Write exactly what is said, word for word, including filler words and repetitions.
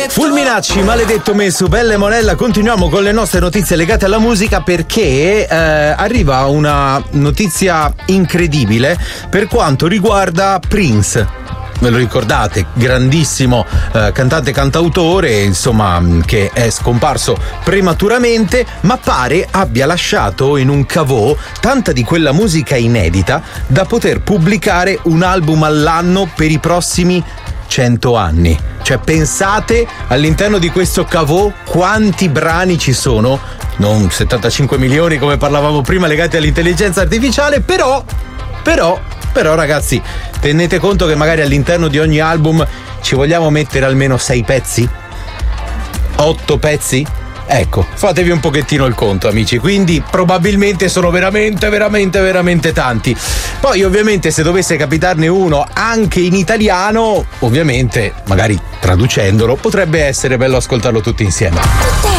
Fulminacci, maledetto me su Belle Monella. Continuiamo con le nostre notizie legate alla musica, perché eh, arriva una notizia incredibile per quanto riguarda Prince. Ve lo ricordate? Grandissimo eh, cantante cantautore, insomma, che è scomparso prematuramente, ma pare abbia lasciato in un caveau tanta di quella musica inedita da poter pubblicare un album all'anno per i prossimi cento anni. Cioè, pensate all'interno di questo caveau quanti brani ci sono, non settantacinque milioni come parlavamo prima legati all'intelligenza artificiale, però però Però ragazzi, tenete conto che magari all'interno di ogni album ci vogliamo mettere almeno sei pezzi? Otto pezzi? Ecco, fatevi un pochettino il conto, amici. Quindi probabilmente sono veramente, veramente, veramente tanti. Poi ovviamente se dovesse capitarne uno anche in italiano, ovviamente magari traducendolo, potrebbe essere bello ascoltarlo tutti insieme.